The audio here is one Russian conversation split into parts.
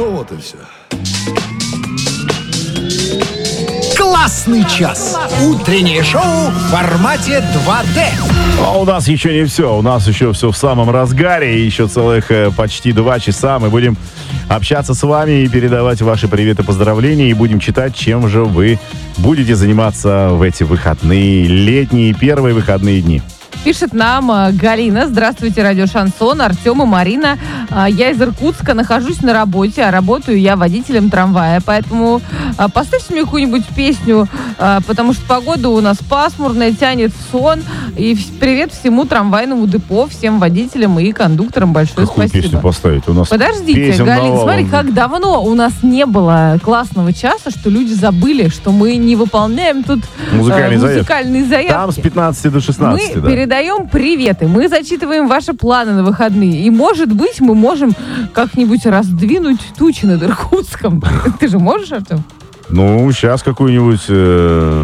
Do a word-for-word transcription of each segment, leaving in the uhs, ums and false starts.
Ну вот и все. Классный час. Утреннее шоу в формате два дэ. А у нас еще не все. У нас еще все в самом разгаре. Еще целых э, почти два часа. Мы будем общаться с вами и передавать ваши приветы, поздравления. И будем читать, чем же вы будете заниматься в эти выходные, летние, первые выходные дни. Пишет нам э, Галина. Здравствуйте, радио Шансон, Артем и Марина. Э, я из Иркутска, нахожусь на работе, а работаю я водителем трамвая. Поэтому э, поставьте мне какую-нибудь песню, э, потому что погода у нас пасмурная, тянет в сон. И в- привет всему трамвайному депо, всем водителям и кондукторам. Большое Какую спасибо. песню поставить? У нас Подождите, песен Галин, навалом. смотри, как давно у нас не было классного часа, что люди забыли, что мы не выполняем тут э, Музыкальные заявки. музыкальные заявки. Там с пятнадцати до шестнадцати, Мы да. передаем приветы, мы зачитываем ваши планы на выходные. И, может быть, мы можем как-нибудь раздвинуть тучи над Иркутском. Ты же можешь, Артем? Ну, сейчас какую-нибудь... э,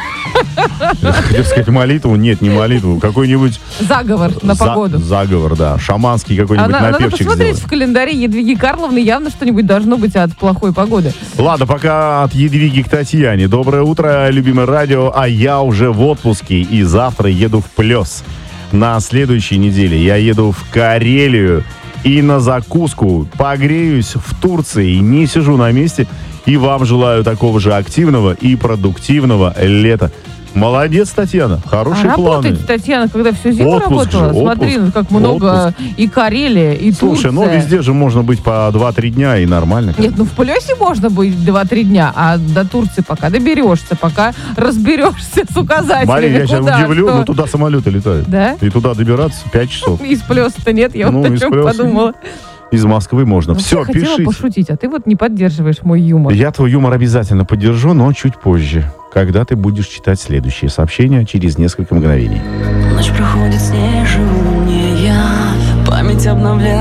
Хотел сказать молитву. Нет, не молитву. Какой-нибудь... Заговор на за- погоду. Заговор, да. Шаманский А какой-нибудь на- надо напевчик посмотреть сделать. в календаре Едвиги Карловны. Явно что-нибудь должно быть от плохой погоды. Ладно, пока от Едвиги к Татьяне. Доброе утро, любимое радио. А я уже в отпуске и завтра еду в Плёс. На следующей неделе я еду в Карелию и на закуску погреюсь в Турции. Не сижу на месте. И вам желаю такого же активного и продуктивного лета. Молодец, Татьяна. Хорошие а планы. работать, Татьяна, когда всю зиму Отпуск же, работала, смотри, отпуск. ну как много и Карелия, и Слушай, ну Турция. везде же можно быть по два-три дня и нормально. Нет, ну в Плёсе можно быть два-три дня, а до Турции пока доберешься, пока разберешься с указателями. Мария, я сейчас куда, удивлю, что. но туда самолеты летают. Да? И туда добираться пять часов. Из Плёса-то нет, я Ну, вот о из чем Плёса. подумала. Из Москвы можно. Вообще Все, хотела пишите. пошутить, а ты вот не поддерживаешь мой юмор. Я твой юмор обязательно поддержу, но чуть позже, когда ты будешь читать следующие сообщения через несколько мгновений. Ночь проходит снежная, память обновляет